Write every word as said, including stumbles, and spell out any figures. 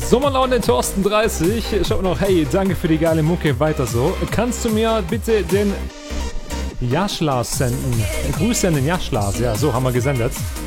Sommerlaune Thorsten dreißig. Schaut noch, hey, danke für die geile Mucke, weiter so. Kannst du mir bitte den Jaschlas senden? Grüße an den Jaschlas, ja, so haben wir gesendet.